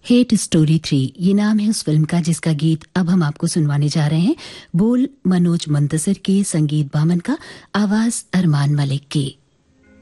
Hate story 3 ये नाम है उस फिल्म का जिसका गीत अब हम आपको सुनवाने जा रहे हैं। बोल मनोज मुंतसिर के, संगीत बामन का, आवाज अरमान मलिक की।